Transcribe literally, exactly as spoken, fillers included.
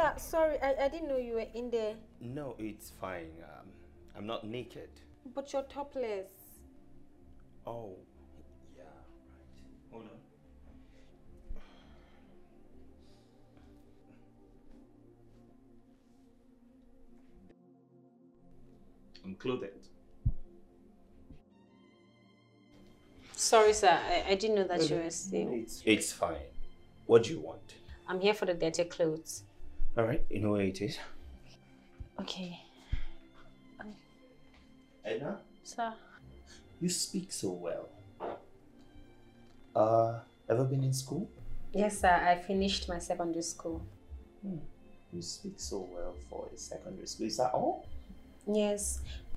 Sir, sorry, I, I didn't know you were in there. No, it's fine. Um, I'm not naked. But you're topless. Oh, yeah, right. Hold on. I'm clothed. Sorry, sir. I, I didn't know that you were still. It's, it's fine. What do you want? I'm here for the dirty clothes. All right, you know where it is? Okay. Um, Edna? sir. You speak so well. Uh, ever been in school? Yes, sir. I finished my secondary school. Hmm. You speak so well for a secondary school. Is that all? Yes,